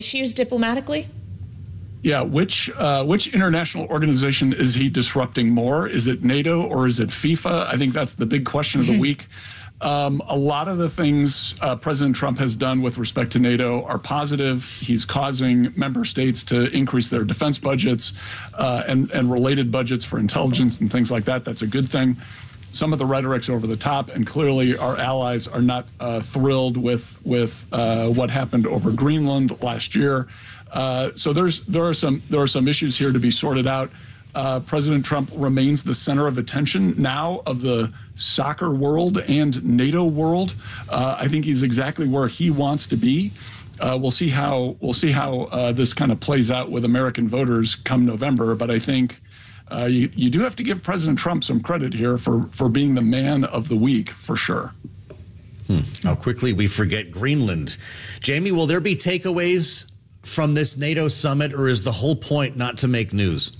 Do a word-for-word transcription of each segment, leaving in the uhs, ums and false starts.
issues diplomatically? Yeah, which uh, which international organization is he disrupting more? Is it NATO or is it FIFA? I think that's the big question of the week. Um, a lot of the things uh, President Trump has done with respect to NATO are positive. He's causing member states to increase their defense budgets uh, and, and related budgets for intelligence and things like that. That's a good thing. Some of the rhetoric's over the top, and clearly our allies are not uh, thrilled with with uh, what happened over Greenland last year. Uh, so there's there are some there are some issues here to be sorted out. Uh, President Trump remains the center of attention now of the soccer world and NATO world. Uh, I think he's exactly where he wants to be. Uh, we'll see how we'll see how uh, this kind of plays out with American voters come November. But I think uh, you, you do have to give President Trump some credit here for for being the man of the week for sure. Hmm. How quickly we forget Greenland. Jamie, will there be takeaways from this NATO summit, or is the whole point not to make news?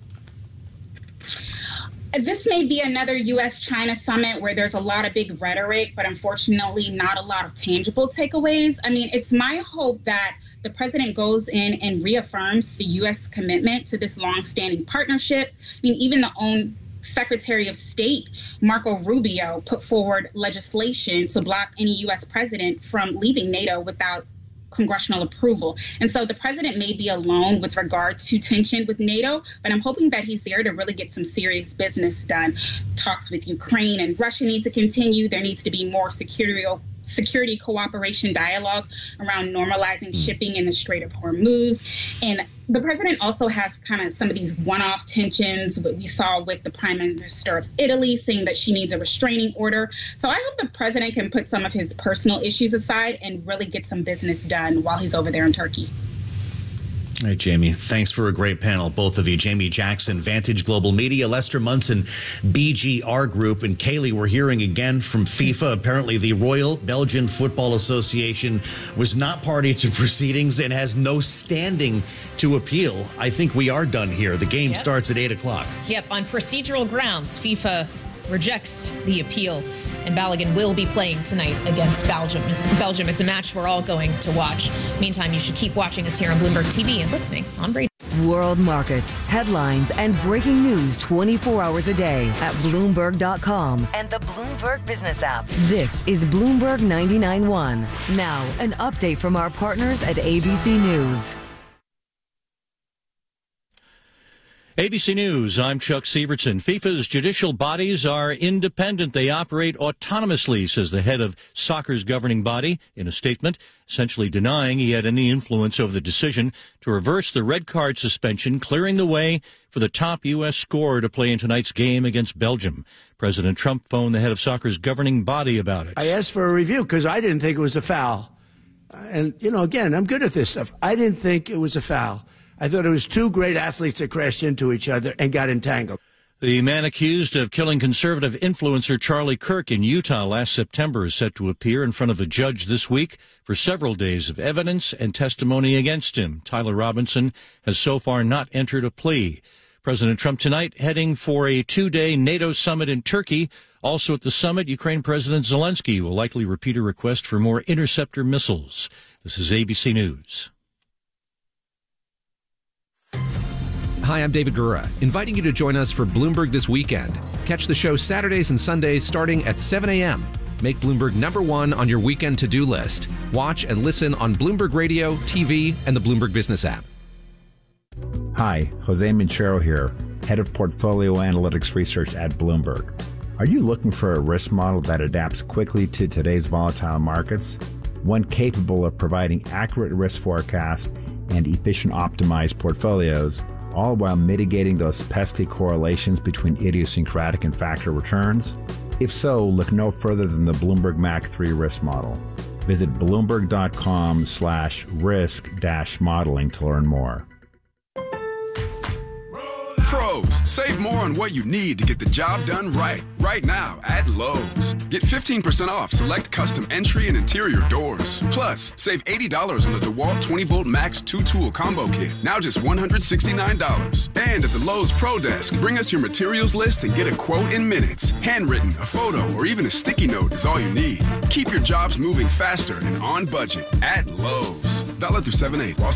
This may be another U S China summit where there's a lot of big rhetoric, but unfortunately not a lot of tangible takeaways. I mean, it's my hope that the president goes in and reaffirms the U S commitment to this longstanding partnership. I mean, even the own Secretary of State, Marco Rubio, put forward legislation to block any U S president from leaving NATO without congressional approval. And so the president may be alone with regard to tension with NATO, but I'm hoping that he's there to really get some serious business done. Talks with Ukraine and Russia need to continue. There needs to be more security security cooperation dialogue around normalizing shipping in the Strait of Hormuz. And the president also has kind of some of these one-off tensions, what we saw with the Prime Minister of Italy saying that she needs a restraining order. So I hope the president can put some of his personal issues aside and really get some business done while he's over there in Turkey. All right, Jamie, thanks for a great panel, both of you. Jamie Jackson, Vantage Global Media, Lester Munson, B G R Group, and Kaylee, we're hearing again from FIFA. Apparently, the Royal Belgian Football Association was not party to proceedings and has no standing to appeal. I think we are done here. The game yep. starts at eight o'clock. Yep, on procedural grounds, FIFA rejects the appeal, and Balogun will be playing tonight against Belgium. Belgium is a match we're all going to watch. Meantime, you should keep watching us here on Bloomberg T V and listening on Brady. World markets, headlines, and breaking news twenty-four hours a day at Bloomberg dot com and the Bloomberg Business app. This is Bloomberg ninety-nine point one. Now, an update from our partners at A B C News. A B C News, I'm Chuck Sievertson. FIFA's judicial bodies are independent. They operate autonomously, says the head of soccer's governing body in a statement, essentially denying he had any influence over the decision to reverse the red card suspension, clearing the way for the top U S scorer to play in tonight's game against Belgium. President Trump phoned the head of soccer's governing body about it. I asked for a review because I didn't think it was a foul. And, you know, again, I'm good at this stuff. I didn't think it was a foul. I thought it was two great athletes that crashed into each other and got entangled. The man accused of killing conservative influencer Charlie Kirk in Utah last September is set to appear in front of a judge this week for several days of evidence and testimony against him. Tyler Robinson has so far not entered a plea. President Trump tonight heading for a two-day NATO summit in Turkey. Also at the summit, Ukraine President Zelensky will likely repeat a request for more interceptor missiles. This is A B C News. Hi, I'm David Gura, inviting you to join us for Bloomberg This Weekend. Catch the show Saturdays and Sundays starting at seven a.m. Make Bloomberg number one on your weekend to-do list. Watch and listen on Bloomberg Radio, T V, and the Bloomberg Business app. Hi, Jose Minchero here, Head of Portfolio Analytics Research at Bloomberg. Are you looking for a risk model that adapts quickly to today's volatile markets? One capable of providing accurate risk forecasts and efficient optimized portfolios, all while mitigating those pesky correlations between idiosyncratic and factor returns? If so, look no further than the Bloomberg M A C three risk model. Visit Bloomberg.com slash risk dash modeling to learn more. Pros, save more on what you need to get the job done right. Right now at Lowe's. Get fifteen percent off select custom entry and interior doors. Plus, save eighty dollars on the DeWalt twenty volt Max two tool combo kit. Now just one hundred sixty-nine dollars. And at the Lowe's Pro Desk, bring us your materials list and get a quote in minutes. Handwritten, a photo, or even a sticky note is all you need. Keep your jobs moving faster and on budget at Lowe's. Valid through seven eight.